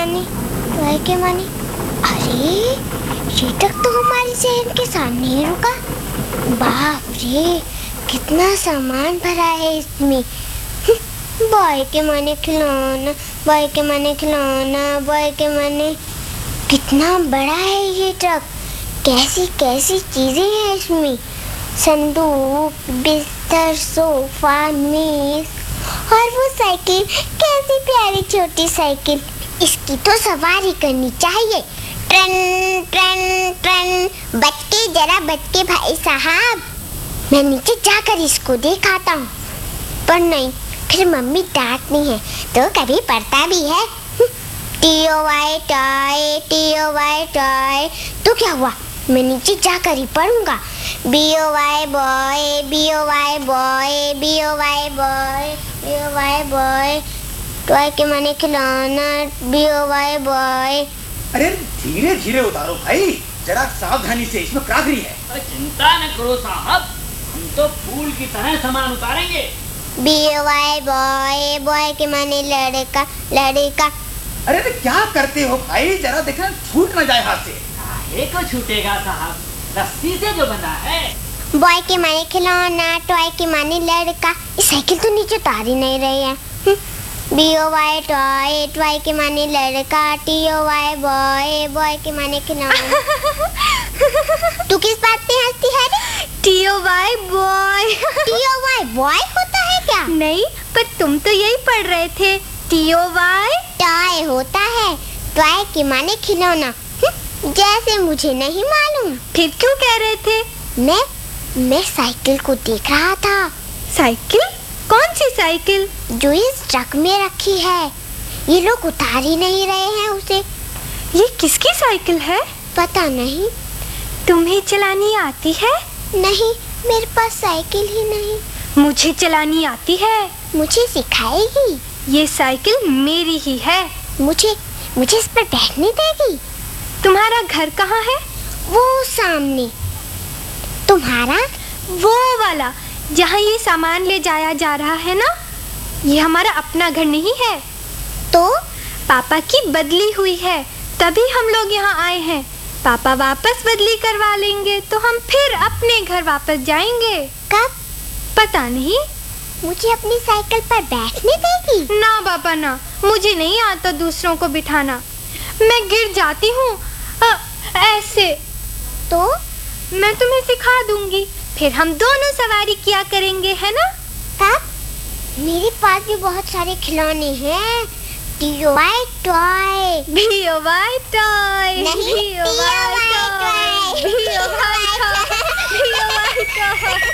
माने टॉय के माने। अरे ये ट्रक तो हमारे शहर के सामने ही रुका। बाप रे, कितना सामान भरा है इसमें। बॉय के माने खिलौना, बॉय के माने खिलौना, बॉय के माने। कितना बड़ा है ये ट्रक, कैसी कैसी चीजें हैं इसमें। संदूक, बिस्तर, सोफा, मेज और वो साइकिल, कैसी प्यारी छोटी साइकिल। इसकी तो सवारी करनी चाहिए। ट्रन ट्रन ट्रन, बच के भाई साहब। मैं नीचे जाकर इसको दिखाता हूँ, पर नहीं, फिर मम्मी डांटनी है तो कभी पढ़ता भी है। TOY toy, TOY toy. तो क्या हुआ, मैं नीचे जाकर ही पढ़ूंगा। BOY boy, BOY boy, BOY boy, BOY boy. Toy के माने खिलौना, BOY बॉय। अरे धीरे धीरे उतारो भाई, जरा सावधानी से, इसमें क्राकरी है। अरे चिंता न करो साहब, हम तो फूल की तरह सामान उतारेंगे। BOY बॉय, बॉय के माने लड़का, लड़का। अरे क्या करते हो भाई, जरा देखना छूट न जाए हाथ से। काहे को छूटेगा साहब, रस्सी से जो बंधा है। बॉय के माने खिलौना, टॉय के माने लड़का। इस साइकिल तो नीचे उतार ही नहीं रही है। BOY टॉय, टॉय के माने लड़का, TOY बॉय, बॉय के माने खिलौना। तू किस बात पे हंसती है रे? TOY boy. TOY बॉय होता है क्या? नहीं, पर तुम तो यही पढ़ रहे थे। TOY टॉय होता है, टॉय के माने खिलौना। जैसे मुझे नहीं मालूम। फिर क्यों कह रहे थे? मैं साइकिल को देख रहा था। साइकिल? कौन सी साइकिल? जो इस ट्रक में रखी है। ये लोग उतार ही नहीं रहे हैं उसे। ये किसकी साइकिल है? पता नहीं। तुम्हें चलानी आती है? नहीं, मेरे पास साइकिल ही नहीं। मुझे चलानी आती है। मुझे सिखाएगी? ये साइकिल मेरी ही है। मुझे इस पर बैठने देगी? तुम्हारा घर कहाँ है? वो सामने। तुम्हारा? वो वाला जहाँ ये सामान ले जाया जा रहा है ना। ये हमारा अपना घर नहीं है। तो पापा की बदली हुई है, तभी हम लोग यहाँ आए हैं। पापा वापस बदली करवा लेंगे तो हम फिर अपने घर वापस जाएंगे। कब? पता नहीं। मुझे अपनी साइकिल पर बैठने देगी? ना पापा ना, मुझे नहीं आता दूसरों को बिठाना। मैं गिर जाती हूँ ऐसे। तो मैं तुम्हें सिखा दूंगी, फिर हम दोनों सवारी किया करेंगे, है ना? कब? मेरे पास भी बहुत सारे खिलौने हैं। TOY toy. BOY toy. नहीं, TOY toy. BOY toy. BOY toy.